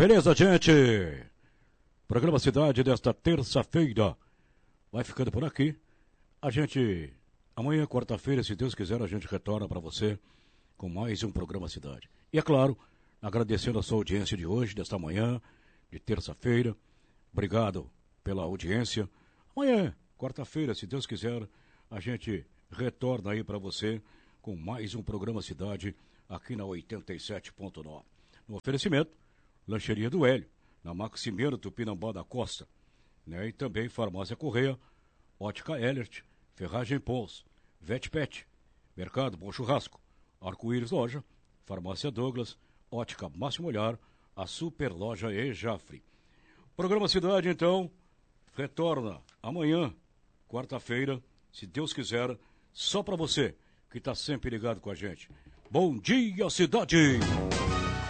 Beleza, gente? Programa Cidade desta terça-feira vai ficando por aqui. A gente, amanhã, quarta-feira, se Deus quiser, a gente retorna para você com mais um Programa Cidade. E é claro, agradecendo a sua audiência de hoje, desta manhã, de terça-feira. Obrigado pela audiência. Amanhã, quarta-feira, se Deus quiser, a gente retorna aí para você com mais um Programa Cidade aqui na 87.9. No oferecimento, Lancheria do Hélio, na Maximiano Tupinambá da Costa, né? E também Farmácia Correia, Ótica Elert, Ferragem Pons, Vetpet, Mercado Bom Churrasco, Arco-Íris Loja, Farmácia Douglas, Ótica Máximo Olhar, a Super Loja Ejafre. Programa Cidade, então, retorna amanhã, quarta-feira, se Deus quiser, só para você que está sempre ligado com a gente. Bom dia, cidade!